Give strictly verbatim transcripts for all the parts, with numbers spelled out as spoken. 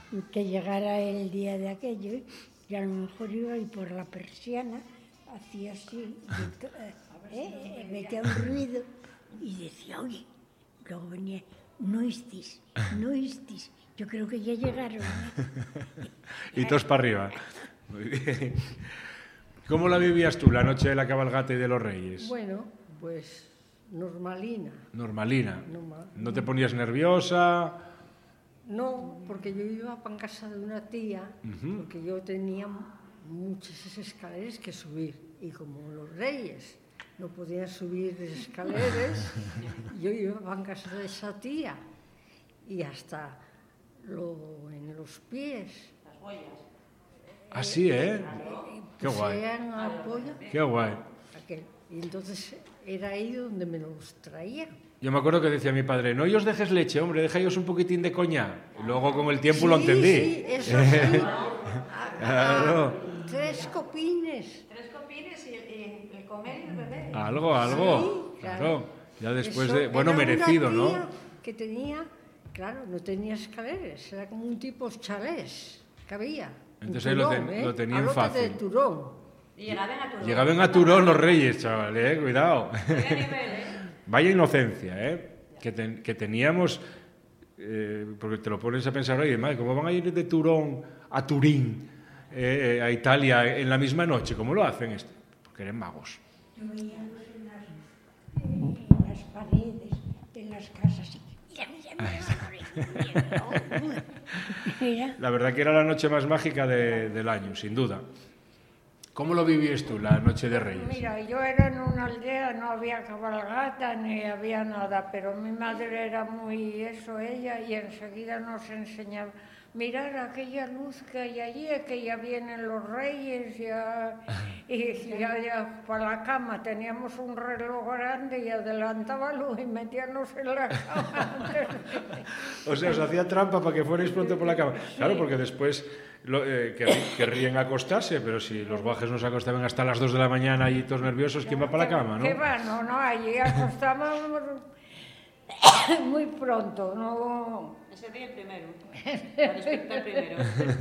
que llegara el día de aquello, y a lo mejor iba y por la persiana hacía así, eh, eh, metía un ruido y decía, oye, luego venía, no estis, no estis, yo creo que ya llegaron. Y todos para arriba. Muy bien. ¿Cómo la vivías tú la noche de la cabalgata y de los Reyes? Bueno, pues normalina. Normalina. Normal. ¿No te ponías nerviosa? No, porque yo iba para casa de una tía, Uh-huh. porque yo tenía muchas escaleras que subir. Y como los Reyes no podían subir escaleras, yo iba para casa de esa tía. Y hasta lo, en los pies. Las huellas. Así, ¿eh? Eh, Qué guay. pusieran apoyo. Qué guay. Aquel. Y entonces era ahí donde me los traían. Yo me acuerdo que decía mi padre, no os dejes leche, hombre, dejaos un poquitín de coña. Y luego con el tiempo Sí, lo entendí. Sí, eso sí. A- Claro. a tres copines. Tres copines y, y el comer y el beber. Algo, algo. Sí, claro. claro. Ya después Eso de... Bueno, era una merecido, tía ¿no? Que tenía, claro, no tenía escaleras, era como un tipo chalés que había. Entonces en ahí lo Turón, ten- ¿eh? lo tenían Al otro fácil. de Turón. Y llegaban a Turón. Llegaban a Turón los Reyes, chaval, eh, cuidado. Qué nivel, ¿eh? Vaya inocencia, ¿eh? Que, ten- que teníamos, eh, porque te lo pones a pensar, oye, madre, ¿cómo van a ir de Turón a Turín, eh, eh, a Italia, en la misma noche? ¿Cómo lo hacen esto? Porque eran magos. Yo veía en las, en las paredes, en las casas, y mira, mira, mira, mira, mira. La verdad que era la noche más mágica de- del año, sin duda. ¿Cómo lo vivías tú, la noche de Reyes? Mira, yo era en una aldea, no había cabalgata ni había nada, pero mi madre era muy eso, ella, y enseguida nos enseñaba, mirar aquella luz que hay allí, que ya vienen los Reyes, ya, y ya, ya para la cama teníamos un reloj grande y adelantaba luz y metíamos en la cama antes de... O sea, os hacía trampa para que fuerais pronto por la cama. Claro, porque después lo, eh, querrí- querrían acostarse, pero si los guajes nos acostaban hasta las dos de la mañana y todos nerviosos, ¿quién va para la cama, no? ¿Qué va? No, no, allí acostábamos muy pronto, no... Ese día el primero. Para despertar primero.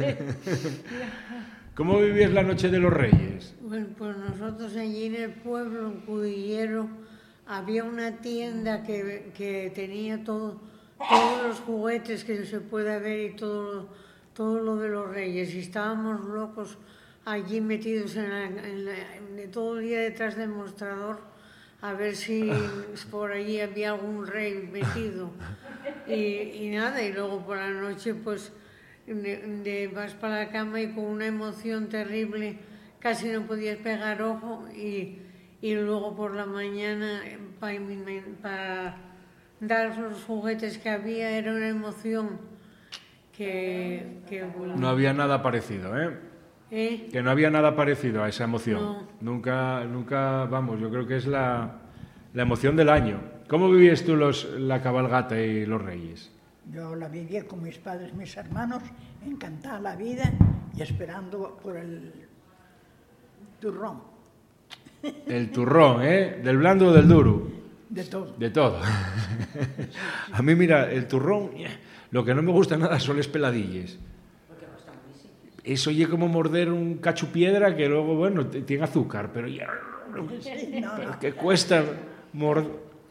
¿Cómo vivías la noche de los Reyes? Bueno, pues nosotros allí en el pueblo, en Cudillero, había una tienda que, que tenía todo, todos los juguetes que se puede ver y todo lo, todo lo de los Reyes. Y estábamos locos allí metidos en la, en la, en todo el día detrás del mostrador a ver si por allí había algún rey metido. Y, y nada, y luego por la noche pues de, de vas para la cama y con una emoción terrible casi no podías pegar ojo y, y luego por la mañana para, para dar los juguetes que había era una emoción que... que No había nada parecido, ¿eh? ¿Eh? Que no había nada parecido a esa emoción. No. Nunca, nunca, vamos, yo creo que es la, la emoción del año. ¿Cómo vivías tú los, la cabalgata y los Reyes? Yo la vivía con mis padres, mis hermanos, encantada la vida y esperando por el turrón. El turrón, ¿eh? ¿Del blando o del duro? De todo. De todo. A mí, mira, el turrón, lo que no me gusta nada son las peladillas. Eso oye como morder un cachupiedra que luego, bueno, t- tiene azúcar, pero ya... No, no. que cuesta morder...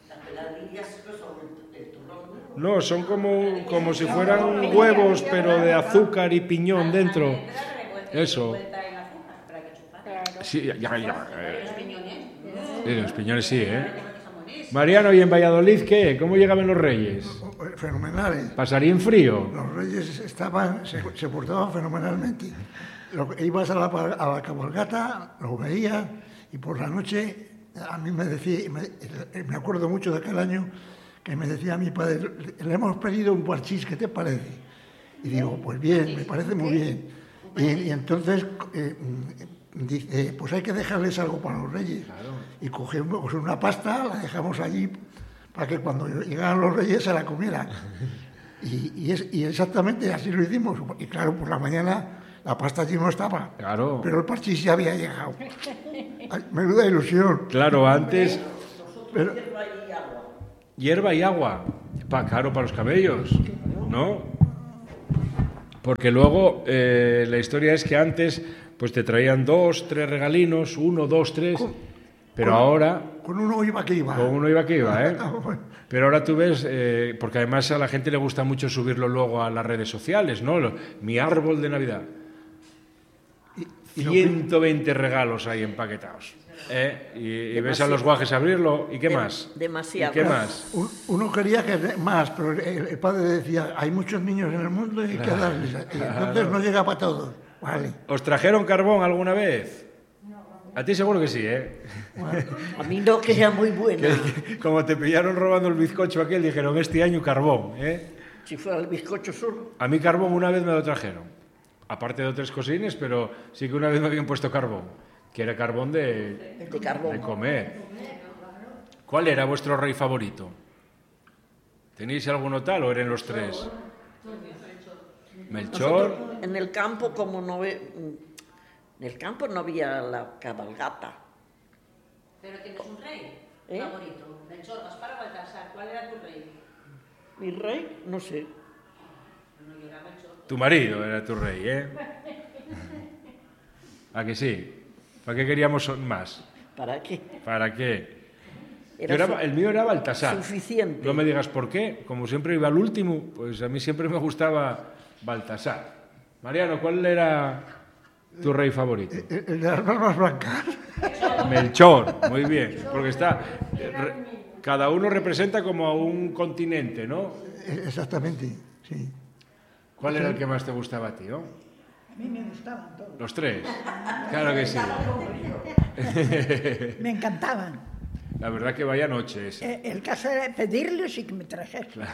No, son como, como si fueran huevos, pero de azúcar y piñón dentro. Eso. Sí, ya, ya, ya. eh. Sí, los piñones sí, ¿eh? Mariano, ¿y en Valladolid qué? ¿Cómo llegaban los Reyes? Fenomenales. ¿Pasarían frío? Los Reyes estaban, se, se portaban fenomenalmente. Lo, ibas a la, a la cabalgata, lo veías, y por la noche a mí me decía, me, me acuerdo mucho de aquel año, que me decía mi padre, le hemos pedido un parchís, ¿qué te parece? Y digo, pues bien, me parece muy bien. Y, y entonces eh, dice, pues hay que dejarles algo para los Reyes. Y cogemos una pasta, la dejamos allí para que cuando llegaran los Reyes se la comieran. Y, y, es, y exactamente así lo hicimos. Y claro, por la mañana la pasta allí no estaba, Claro. pero el parchís ya había llegado. Ay, menuda ilusión. Claro, antes... Pero, Hierba y agua. Pa, claro, para los cabellos, ¿no? Porque luego eh, la historia es que antes pues te traían dos, tres regalinos, uno, dos, tres, con, pero con, ahora... Con uno iba que iba. Con uno iba que iba, ¿eh? Pero ahora tú ves, eh, porque además a la gente le gusta mucho subirlo luego a las redes sociales, ¿no? Lo, mi árbol de Navidad. ciento veinte regalos ahí empaquetados. ¿Eh? Y, y ves a los guajes abrirlo, ¿y qué más? Demasiado. ¿Y qué más? Uno quería que más, pero el padre decía, hay muchos niños en el mundo y hay que darles. Y entonces no llega para todos. Vale. ¿Os trajeron carbón alguna vez? A ti seguro que sí, ¿eh? Bueno, a mí no, que sea muy buena. que, que, como te pillaron robando el bizcocho aquel, dijeron, este año carbón, ¿eh? Si fuera el bizcocho solo. A mí carbón una vez me lo trajeron. Aparte de otras cosines, pero sí que una vez me habían puesto carbón. Que era carbón de, de, carbón. de comer. ¿Cuál era vuestro rey favorito? ¿Tenéis alguno tal o eran los tres? Melchor. Nosotros, en el campo, como no ve, en el campo no había la cabalgata. Pero tienes un rey ¿Eh? favorito. Melchor, Gaspar o Baltasar. ¿Cuál era tu rey? Mi rey, no sé. No, yo era Melchor. Tu marido era tu rey, ¿eh? ¿A que sí? ¿Para qué queríamos más? ¿Para qué? ¿Para qué? Era era, el mío era Baltasar. Suficiente. No me digas por qué. Como siempre iba al último, pues a mí siempre me gustaba Baltasar. Mariano, ¿cuál era tu rey favorito? El, el de las barbas blancas. Melchor, muy bien. Porque está... Re, cada uno representa como a un continente, ¿no? Exactamente, sí. ¿Cuál era el que más te gustaba a ti, no? A mí me gustaban todos. Los tres. Claro que sí. Me encantaban. La verdad que vaya noche esa. Eh, el caso era pedirles y que me trajeran. Claro.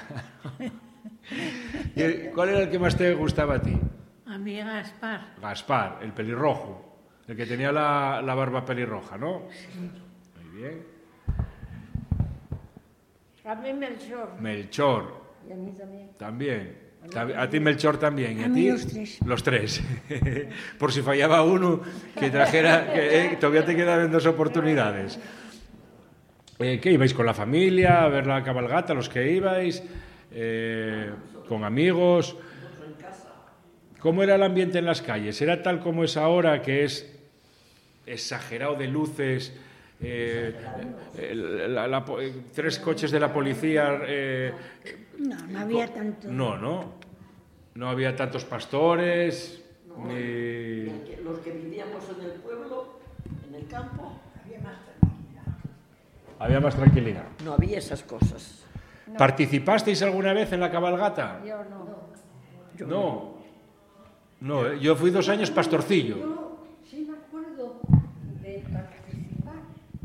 ¿Y el, cuál era el que más te gustaba a ti? A mí Gaspar. Gaspar, el pelirrojo. El que tenía la, la barba pelirroja, ¿no? Sí. Muy bien. A mí Melchor. Melchor. Y a mí también. También. A ti Melchor también. ¿Y a, a ti? mí los tres. Los tres. Por si fallaba uno, que trajera... Que, eh, todavía te quedaban dos oportunidades. Eh, ¿Qué ibais con la familia a ver la cabalgata, los que ibais? Eh, ¿Con amigos? ¿Cómo era el ambiente en las calles? ¿Era tal como es ahora, que es exagerado de luces? Eh, la, la, la, tres coches de la policía. Eh, no, no había tanto. No, no. No había tantos pastores. No, ni... Los que vivíamos en el pueblo, en el campo, Había más tranquilidad. Había más tranquilidad. No había esas cosas. No. ¿Participasteis alguna vez en la cabalgata? Yo no. Yo no. No, yo fui dos años pastorcillo. Yo sí me acuerdo de participar.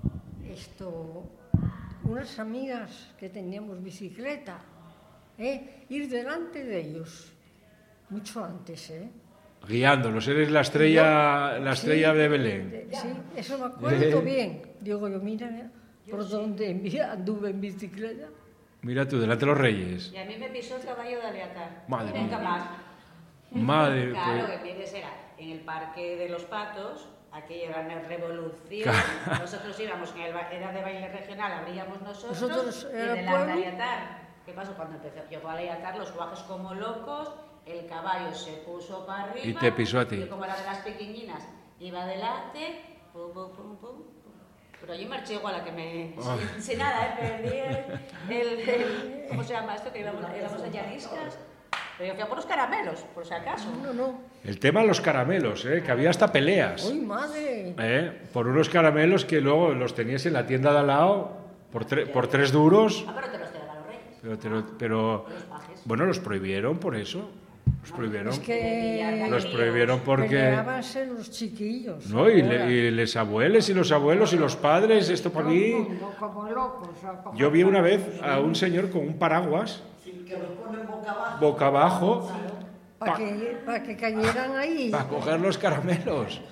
Esto, unas amigas que teníamos bicicleta, ¿eh? Ir delante de ellos, mucho antes, ¿eh? Guiándolos, eres la estrella, yo, la estrella sí, de Belén. De, sí, eso me acuerdo bien. Digo yo, mira, por dónde anduve en bicicleta. Mira tú, delante de los reyes. Y a mí me pisó el caballo de Aleatar. Madre Nunca mía. más. Madre Claro, pues... que tienes era en el Parque de los Patos, aquello era una revolución. Claro. Nosotros íbamos, en el, era de baile regional, abríamos nosotros. Nosotros y era delante pueblo. de Aleatar. ¿Qué pasó? Cuando empezó, llegó a Aleatar, los guajes como locos, el caballo se puso para arriba. Y te pisó a ti. Y como era de las pequeñinas, iba adelante, pum, pum, pum, pum. Pero yo marché igual a que me... Oh. Sin, sin nada, ¿eh? Perdí el, el, el... ¿Cómo se llama esto? Que íbamos, íbamos a Llaniscas. Pero yo fui a por los caramelos, por si acaso. No, no. El tema de los caramelos, ¿eh? Que había hasta peleas. ¡Uy, madre! ¿Eh? Por unos caramelos que luego los tenías en la tienda de al lado por, tre por tres duros. Ah, pero te los tiraban los reyes. Pero, te lo, pero bueno, los prohibieron por eso. Los prohibieron. Es que Los prohibieron porque... peleábanse los chiquillos. No, y, le, y les abuelos y los abuelos y los padres, esto para mí... Como locos. Yo vi una vez a un señor con un paraguas, que los ponen boca abajo. boca abajo, Para que, pa que cayeran ahí. para coger los caramelos.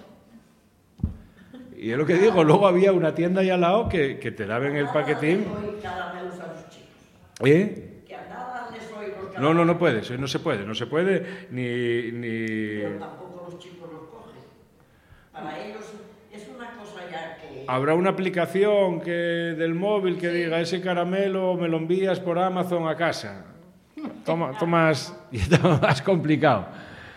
Y es lo que digo, luego había una tienda ahí al lado que, que te daban el paquetín. Caramelos a los chicos. ¿Eh? Que a nada les oí los caramelos. No, no, no puedes, no se puede, no se puede, ni... ni... Pero tampoco los chicos los cogen. Para ellos es una cosa ya que... Habrá una aplicación que, del móvil que diga, ese caramelo me lo envías por Amazon a casa. Toma, tomas, y está más complicado.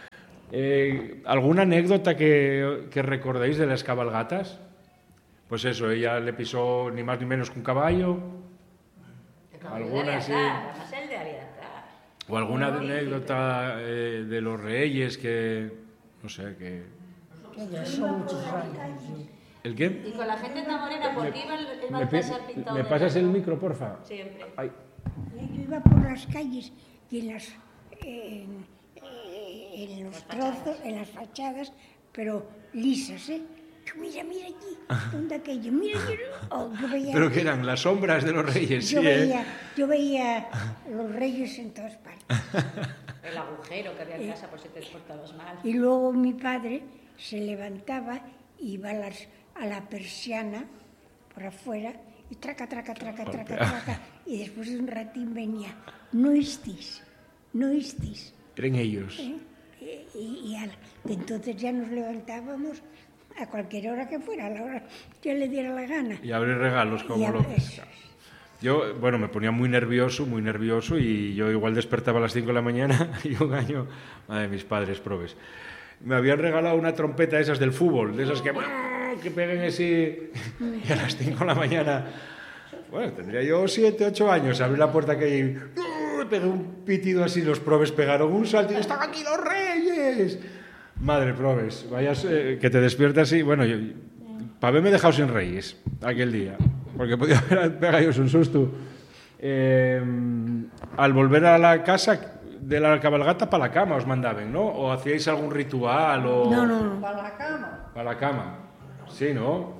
Eh, ¿Alguna anécdota que, que recordéis de las cabalgatas? Pues eso, ella le pisó ni más ni menos que un caballo. Alguna sí. Además él debía entrar. O alguna anécdota eh, de los reyes que, no sé, que... Que ya son muchos años. Sí. ¿El qué? Y con la gente tan morena, porque iba el, el ¿Me, Baltasar pi- pintado ¿me de pasas el negro. micro, porfa? Siempre. Ay. Yo iba por las calles y en, las, en, en los trozos, en las fachadas, pero lisas, ¿eh? Yo, mira, mira allí, ¿dónde aquello? Mira, mira. Oh, yo veía, ¿Pero qué eran? Las sombras de los reyes, yo sí, veía, ¿eh? yo veía los reyes en todas partes. El agujero que había en casa por si te portabas mal. Y luego mi padre se levantaba, iba a, las, a la persiana por afuera y traca, traca, traca, traca, traca. Y después de un ratín venía, no estis, no estis. Eran ellos. ¿Eh? Y, y al, entonces ya nos levantábamos a cualquier hora que fuera, a la hora que le diera la gana. Y abrir regalos como Y ab- locos. eso. Yo, bueno, me ponía muy nervioso, muy nervioso, y yo igual despertaba a las cinco de la mañana y un año, madre, mis padres probes, me habían regalado una trompeta de esas del fútbol, de esas que, que peguen así, y a las cinco de la mañana, bueno, tendría yo siete, ocho años, abrí la puerta que hay, pegué un pitido así, los probes pegaron un salto y ¡están aquí los reyes! Madre, probes, vayas, eh, que te despiertas y, bueno, yo, para haberme dejado sin reyes aquel día, porque podía haber pegado yo un susto. Eh, al volver a la casa de la cabalgata, para la cama os mandaban, ¿no? ¿O hacíais algún ritual? O... No, no, no. Para la cama. Para la cama, sí, ¿no?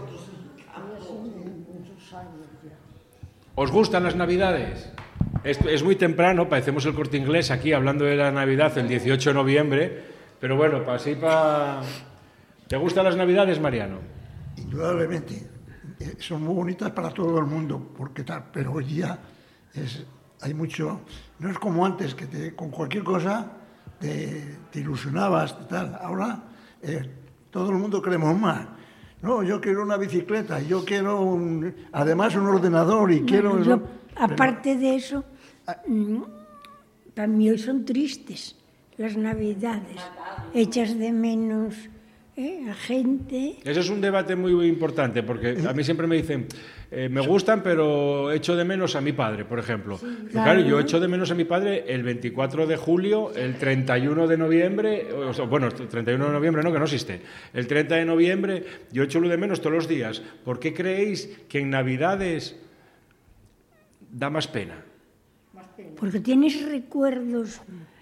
¿Os gustan las Navidades? Es, es muy temprano, parecemos el Corte Inglés aquí hablando de la Navidad el dieciocho de noviembre, pero bueno, para así para... ¿Te gustan las Navidades, Mariano? Indudablemente. Eh, son muy bonitas para todo el mundo, porque tal, pero hoy día es, hay mucho... No es como antes, que te, con cualquier cosa te, te ilusionabas, tal. Ahora eh, todo el mundo queremos más. No, yo quiero una bicicleta, yo quiero un, además un ordenador y Bueno, quiero... yo, pero- aparte de eso, mm, para mí hoy son tristes las Navidades, hechas de menos ¿eh? a gente. Ese es un debate muy, muy importante, porque a mí siempre me dicen, eh, me gustan, pero echo de menos a mi padre, por ejemplo. Y claro, claro. yo echo de menos a mi padre el veinticuatro de julio, el treinta y uno de noviembre, o sea, bueno, el treinta y uno de noviembre no, que no existe, el treinta de noviembre, yo echo lo de menos todos los días. ¿Por qué creéis que en Navidades da más pena? Porque tienes recuerdos.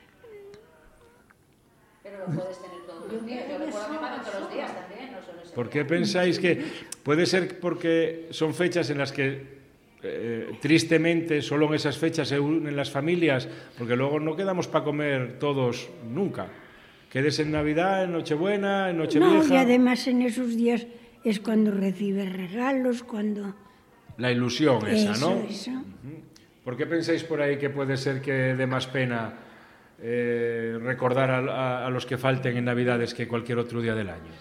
Pero lo puedes tener todos los días. Yo recuerdo a mi madre todos los días también. No solo ese ¿Por qué día. pensáis que puede ser porque son fechas en las que eh, tristemente solo en esas fechas se unen las familias? Porque luego no quedamos para comer todos nunca. Quedes en Navidad, en Nochebuena, en No, Nochevieja. y además en esos días es cuando recibes regalos, cuando... La ilusión esa, eso, ¿no? eso. ¿Por qué pensáis por ahí que puede ser que dé más pena eh, recordar a, a- a los que falten en Navidades que cualquier otro día del año?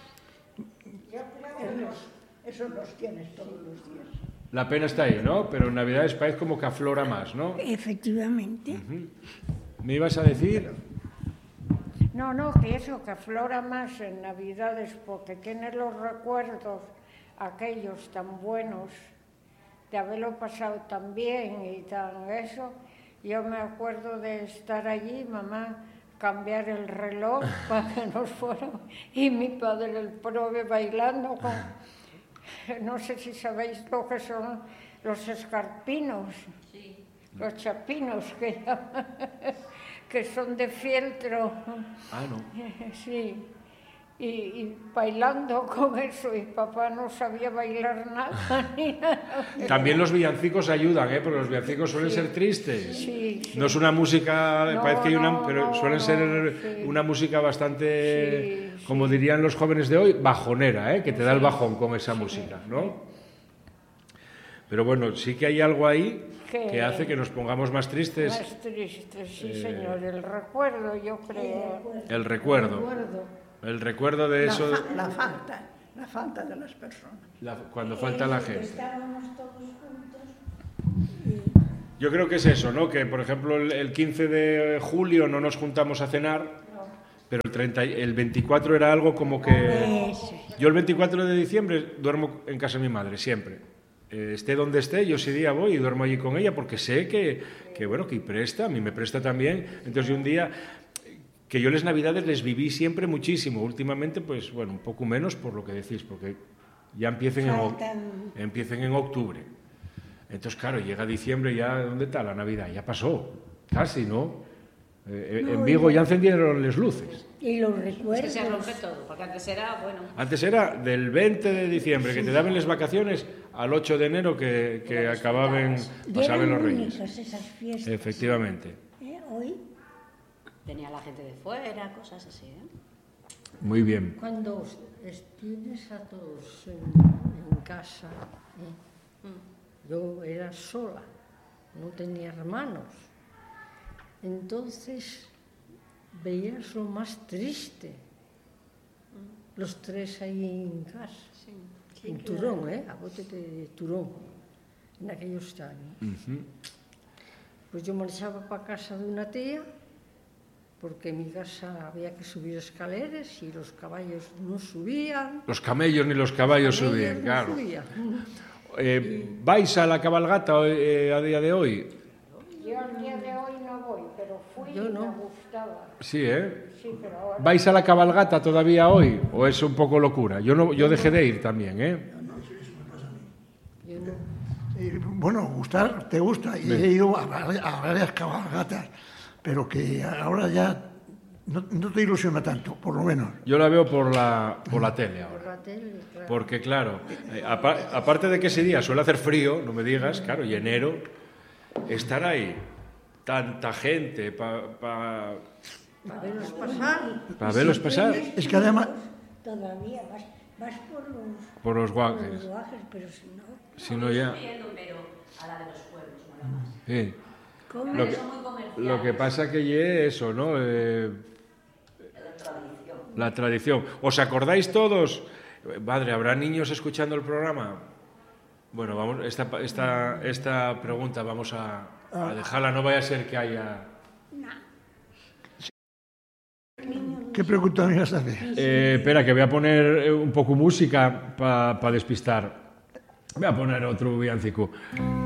Eso los tienes todos los días. La pena está ahí, ¿no? Pero en Navidades parece como que aflora más, ¿no? Efectivamente. ¿Me ibas a decir? No, no, que eso, que aflora más en Navidades porque tienes los recuerdos aquellos tan buenos de haberlo pasado tan bien y tan eso. Yo me acuerdo de estar allí, mamá, cambiar el reloj para que nos fuéramos y mi padre el prove bailando con, no sé si sabéis lo que son los escarpinos, los chapinos que llaman, que son de fieltro. Ah, no. Sí, y, y bailando con eso, y papá no sabía bailar nada ni nada. También los villancicos ayudan, ¿eh? Porque los villancicos suelen ser tristes. Sí, sí. No es una música, No, parece que hay una, no, pero no, suelen no, ser sí. una música bastante, Sí, como dirían los jóvenes de hoy, bajonera, ¿eh? Que te da el bajón con esa música, ¿no? Pero bueno, sí que hay algo ahí Que- que hace que nos pongamos más tristes. Más triste, sí, Eh, señor, el recuerdo, yo creo. El recuerdo. El recuerdo de La, eso, fa- la falta, la falta de las personas. la- cuando falta la gente. Estábamos todos juntos. Yo creo que es eso, ¿no? Que, por ejemplo, el, el quince de julio no nos juntamos a cenar, Pero el, treinta, el veinticuatro era algo como que... Ese. Yo el veinticuatro de diciembre duermo en casa de mi madre, siempre. Eh, esté donde esté, yo ese día voy y duermo allí con ella porque sé que, que, bueno, que presta, a mí me presta también. Entonces, un día que yo las Navidades les viví siempre muchísimo. Últimamente, pues, bueno, un poco menos por lo que decís, porque ya empiecen, Faltan... en, empiecen en octubre. Entonces, claro, llega diciembre y ya, ¿dónde está la Navidad? Ya pasó, casi, ¿no? Eh, No, en Vigo ya- ya encendieron las luces. Y los Es que recuerdos. se rompe todo, porque antes era, bueno, Antes era del veinte de diciembre, que te daban las vacaciones, al ocho de enero que, que acababan, Y pasaban eran los Reyes. únicas esas fiestas. Efectivamente. ¿Eh? Hoy, venía la gente de fuera, cosas así, ¿eh? Muy bien. Cuando es- tienes a todos en, en casa, ¿eh? Yo era sola, no tenía hermanos. Entonces veías lo más triste, los tres ahí en casa, en Turón, ¿eh? A bote de Turón, en aquellos años. Ujú. Pues yo marchaba para casa de una tía, porque en mi casa había que subir escaleras y los caballos no subían. Los camellos ni los caballos Ellos subían, no claro. subían. Eh, ¿Vais a la cabalgata eh, a día de hoy? Yo al día de hoy no voy, pero fui Yo y no. me gustaba. Sí, ¿eh? Sí, pero ahora ¿Vais a la cabalgata todavía hoy? ¿O es un poco locura? Yo, no, yo dejé de ir también, ¿eh? Yo no. Eh, bueno, gustar te gusta, y he ido a, vari- a varias cabalgatas, pero que ahora ya no, no te ilusiona tanto, por lo menos. Yo la veo por la, por la tele Por ahora. la tele, claro. Porque, claro, eh, apa- aparte de que ese día suele hacer frío, no me digas, claro, y enero, estar ahí, tanta gente, para pa, Para verlos pasar. pa verlos pasar Es que además, todavía vas, vas por los, por los por los guajes. guajes, pero si no, Si no ya... Pero a la de los pueblos, mola más. Sí. ¿cómo? Lo que, lo que pasa que ye eso, ¿no? Eh, la tradición. ¿Os acordáis todos? Madre, ¿habrá niños escuchando el programa? Bueno, vamos, esta, esta, esta pregunta vamos a, a dejarla, no vaya a ser que haya... ¿qué pregunta me ibas a hacer? Eh, espera, que voy a poner eh, un poco música para despistar. Voy a poner otro villancico.